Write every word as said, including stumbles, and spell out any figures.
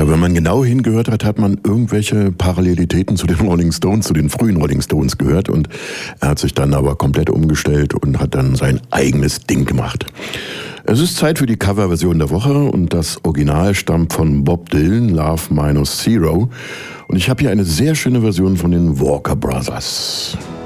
Tja, wenn man genau hingehört hat, hat man irgendwelche Parallelitäten zu den Rolling Stones, zu den frühen Rolling Stones gehört. Und er hat sich dann aber komplett umgestellt und hat dann sein eigenes Ding gemacht. Es ist Zeit für die Coverversion der Woche und das Original stammt von Bob Dylan, Love Minus Zero. Und ich habe hier eine sehr schöne Version von den Walker Brothers.